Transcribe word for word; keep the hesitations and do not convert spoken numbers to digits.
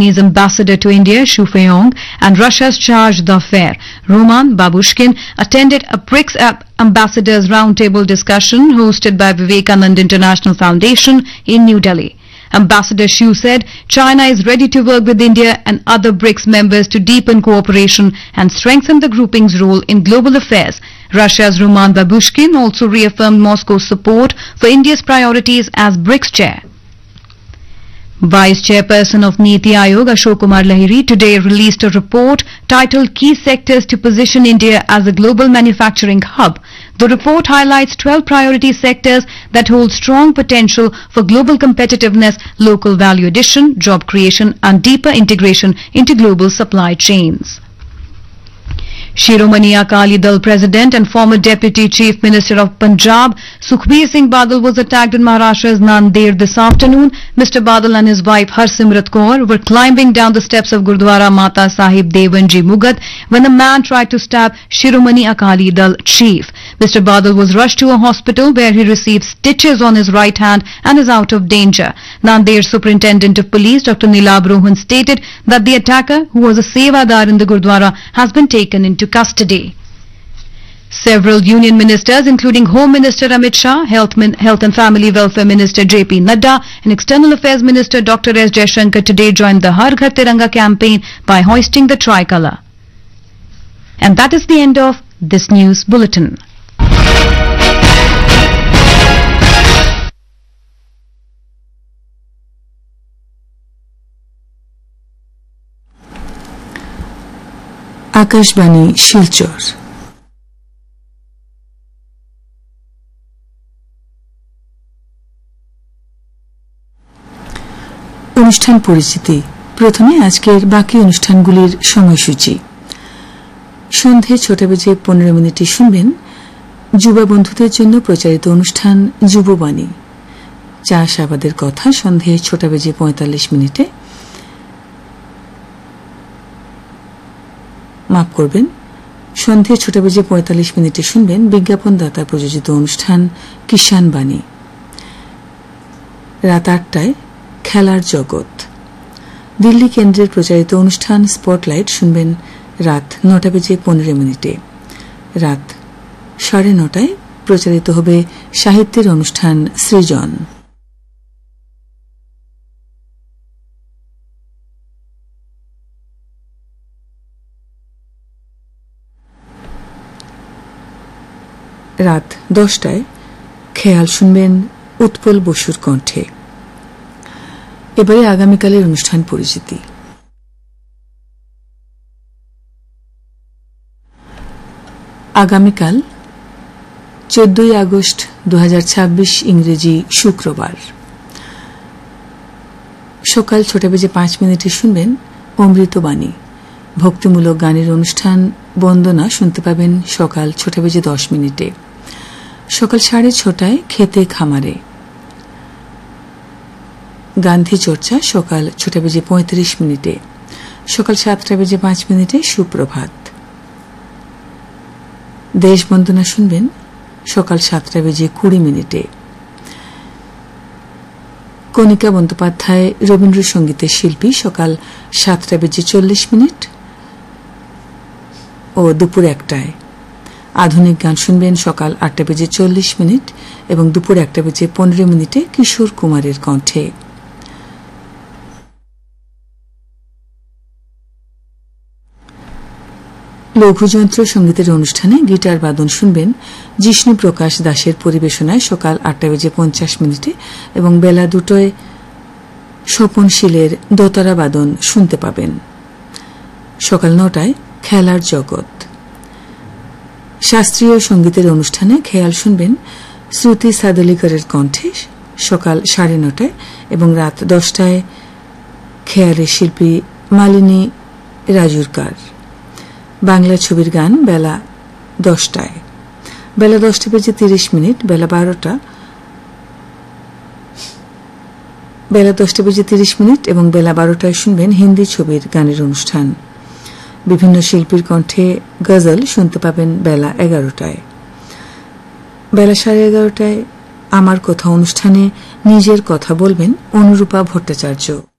Chinese ambassador to India, Xu Feiyong, and Russia's charge d'affaires, Roman Babushkin, attended a BRICS ambassadors roundtable discussion hosted by Vivekananda International Foundation in New Delhi. Ambassador Xu said China is ready to work with India and other BRICS members to deepen cooperation and strengthen the grouping's role in global affairs. Russia's Roman Babushkin also reaffirmed Moscow's support for India's priorities as BRICS chair. Vice Chairperson of Niti Aayog, Ashok Kumar Lahiri, today released a report titled Key Sectors to Position India as a Global Manufacturing Hub. The report highlights twelve priority sectors that hold strong potential for global competitiveness, local value addition, job creation, and deeper integration into global supply chains. Shiromani Akali Dal President and former Deputy Chief Minister of Punjab, Sukhbir Singh Badal, was attacked in Maharashtra's Nanded this afternoon. Mister Badal and his wife Harsimrat Kaur were climbing down the steps of Gurdwara Mata Sahib Devanji Mugat when a man tried to stab Shiromani Akali Dal chief. Mister Badal was rushed to a hospital where he received stitches on his right hand and is out of danger. Nanded Superintendent of Police Doctor Nilab Rohan stated that the attacker, who was a sevadar in the Gurdwara, has been taken into custody. Several union ministers, including Home Minister Amit Shah, Health, Min- Health and Family Welfare Minister J P Nadda, and External Affairs Minister Doctor S Jaishankar, today joined the Har Ghar Tiranga campaign by hoisting the tricolour. And that is the end of this news bulletin. Akashvani Silchar. অনুষ্ঠান পরিচিতি। প্রথমে আজকের বাকি অনুষ্ঠানগুলির সময়সূচি। সন্ধে ছটা বেজে পনেরো মিনিটে শুনবেন যুবা বন্ধুদের জন্য প্রচারিত অনুষ্ঠান যুববাণী। চাষাবাদের কথা সন্ধে ছটা বেজে পঁয়তাল্লিশ মিনিটে। মাফ করবেন, সন্ধে ছটা বেজে পঁয়তাল্লিশ মিনিটে শুনবেন বিজ্ঞাপনদাতা প্রযোজিত অনুষ্ঠান কিষাণ বাণী। রাত আটটায় খেলার জগৎ। দিল্লি কেন্দ্রের প্রচারিত অনুষ্ঠান স্পটলাইট শুনবেন রাত নটা বেজে পনেরো মিনিটে। রাত সাড়ে নটায় প্রচারিত হবে সাহিত্যের অনুষ্ঠান সৃজন। রাত দশটায় খেয়াল শুনবেন উৎপল বসুর কণ্ঠে। এবারে আগামীকালের অনুষ্ঠান পরিচিতি। আগামীকাল চোদ্দই আগস্ট দু হাজার ছাব্বিশ ইংরেজি শুক্রবার সকাল ছটা বেজে পাঁচ মিনিটে শুনবেন অমৃতবাণী। ভক্তিমূলক গানের অনুষ্ঠান বন্দনা শুনতে পাবেন সকাল ছটা বেজে দশ মিনিটে। সকাল সাড়ে ছটায় খেতে খামারে গান্ধী চর্চা সকাল ছটা বেজে পঁয়ত্রিশ মিনিটে। সকাল সাতটা বেজে পাঁচ মিনিটে সুপ্রভাত। দেশ বন্দনা শুনবেন সকাল সাতটা বেজে কুড়ি মিনিটে। কণিকা বন্দ্যোপাধ্যায় রবীন্দ্রসঙ্গীতের শিল্পী সকাল সাতটা বেজে চল্লিশ মিনিট ও দুপুর একটায়। আধুনিক গান শুনবেন সকাল আটটা বেজে চল্লিশ মিনিট এবং দুপুর একটা বেজে পনেরো মিনিটে কিশোর কুমারের কণ্ঠে। লঘুযন্ত্র সঙ্গীতের অনুষ্ঠানে গিটার বাদন শুনবেন জিষ্ণু প্রকাশ দাসের পরিবেশনায় সকাল আটটা বেজে পঞ্চাশ মিনিটে এবং বেলা দুটোয় স্বপনশীলের দোতারা বাদন শুনতে পাবেন। সকাল নটায় খেলার জগৎ। শাস্ত্রীয় সঙ্গীতের অনুষ্ঠানে খেয়াল শুনবেন শ্রুতি সাদলিকরের কণ্ঠে সকাল সাড়ে নটায় এবং রাত দশটায় খেয়ালের শিল্পী মালিনী রাজুরকার। বাংলা ছবির গান বেলা দশটায়। বেলা দশটা বেজে তিরিশ মিনিট বেলা বারোটা বেলা দশটা বেজে তিরিশ মিনিট এবং বেলা বারোটায় শুনবেন হিন্দি ছবির গানের অনুষ্ঠান। বিভিন্ন শিল্পীর কণ্ঠে গজল শুনতে পাবেন বেলা এগারোটায়। বেলা সাড়ে এগারোটায় আমার কথা অনুষ্ঠানে নিজের কথা বলবেন অনুরূপা ভট্টাচার্য।